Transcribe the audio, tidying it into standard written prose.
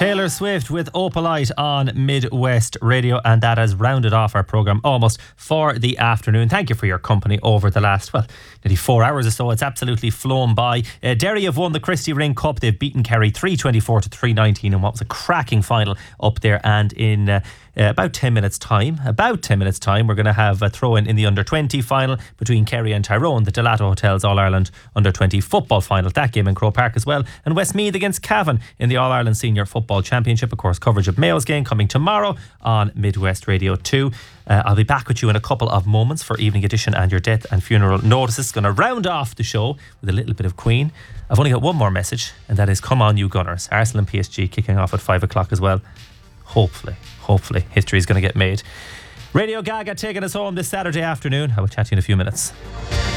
Taylor Swift with Opalite on Midwest Radio, and that has rounded off our programme almost for the afternoon. Thank you for your company over the last, nearly 4 hours or so. It's absolutely flown by. Derry have won the Christy Ring Cup. They've beaten Kerry 324 to 319 in what was a cracking final up there, and in about 10 minutes time, we're going to have a throw-in in the under-20 final between Kerry and Tyrone, the Delato Hotels All-Ireland under-20 football final, that game in Croke Park as well, and Westmeath against Cavan in the All-Ireland Senior Football Championship. Of course, coverage of Mayo's game coming tomorrow on Midwest Radio 2. I'll be back with you in a couple of moments for Evening Edition and your death and funeral notices. Going to round off the show with a little bit of Queen. I've only got one more message, and that is come on you Gunners. Arsenal and PSG kicking off at 5 o'clock as well. Hopefully history is going to get made. Radio Gaga taking us home this Saturday afternoon. I will chat to you in a few minutes.